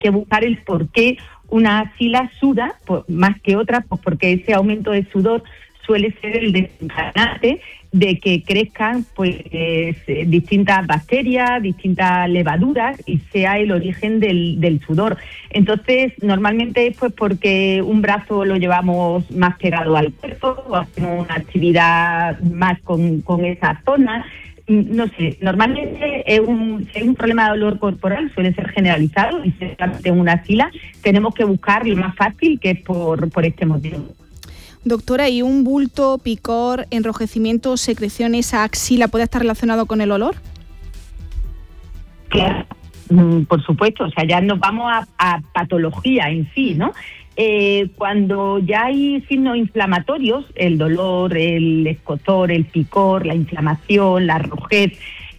que buscar el por qué una axila suda más que otra, pues porque ese aumento de sudor suele ser el desencadenante de que crezcan pues distintas bacterias, distintas levaduras y sea el origen del sudor. Entonces, normalmente es pues porque un brazo lo llevamos más pegado al cuerpo o hacemos una actividad más con esa zona. No sé, normalmente es un problema de dolor corporal, suele ser generalizado y si es en una axila, tenemos que buscar lo más fácil, que es por este motivo. Doctora, ¿y un bulto, picor, enrojecimiento, secreciones a axila puede estar relacionado con el olor? Claro, por supuesto, o sea, ya nos vamos a patología en sí, ¿no? Cuando ya hay signos inflamatorios, el dolor, el escozor, el picor, la inflamación, la rojez,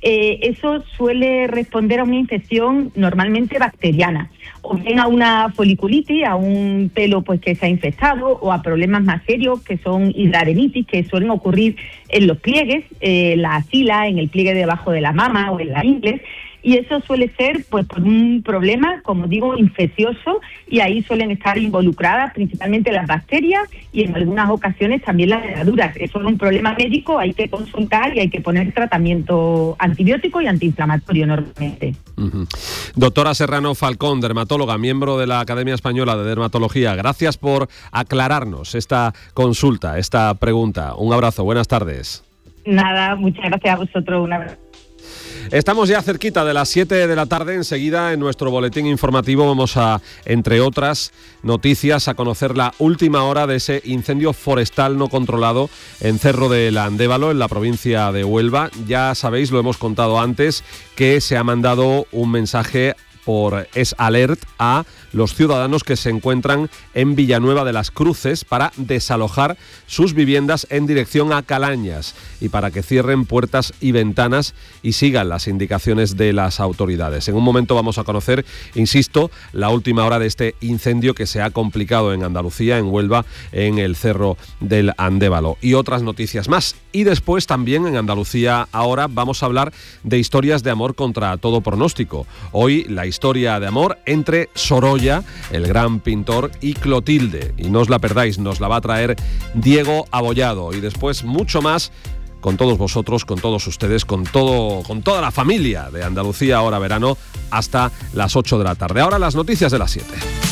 eso suele responder a una infección normalmente bacteriana, o bien a una foliculitis, a un pelo pues que se ha infectado, o a problemas más serios que son hidradenitis, que suelen ocurrir en los pliegues, la axila, en el pliegue debajo de la mama o en la ingle. Y eso suele ser pues por un problema, como digo, infeccioso, y ahí suelen estar involucradas principalmente las bacterias y en algunas ocasiones también las levaduras. Eso es un problema médico, hay que consultar y hay que poner tratamiento antibiótico y antiinflamatorio normalmente. Uh-huh. Doctora Serrano Falcón, dermatóloga, miembro de la Academia Española de Dermatología, gracias por aclararnos esta consulta, esta pregunta. Un abrazo, buenas tardes. Nada, muchas gracias a vosotros, un abrazo. Estamos ya cerquita de las 7 de la tarde. Enseguida en nuestro boletín informativo vamos a, entre otras noticias, a conocer la última hora de ese incendio forestal no controlado en Cerro del Andévalo, en la provincia de Huelva. Ya sabéis, lo hemos contado antes, que se ha mandado un mensaje por S-Alert a los ciudadanos que se encuentran en Villanueva de las Cruces para desalojar sus viviendas en dirección a Calañas y para que cierren puertas y ventanas y sigan las indicaciones de las autoridades. En un momento vamos a conocer, insisto, la última hora de este incendio que se ha complicado en Andalucía, en Huelva, en el Cerro del Andévalo, y otras noticias más. Y después también en Andalucía ahora vamos a hablar de historias de amor contra todo pronóstico. Hoy la historia de amor entre Sorolla, el gran pintor, y Clotilde. Y no os la perdáis, nos la va a traer Diego Abollado. Y después mucho más con todos vosotros, con todos ustedes, con toda la familia de Andalucía Ahora Verano, hasta las 8 de la tarde. Ahora las noticias de las 7.